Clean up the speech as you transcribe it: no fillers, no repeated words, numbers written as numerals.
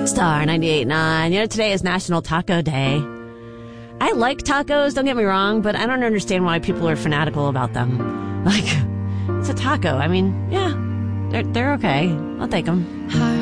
Star 98.9. Today is National Taco Day. I like tacos, don't get me wrong, but I don't understand why people are fanatical about them. Like, it's a taco. I mean, yeah, they're okay. I'll take them.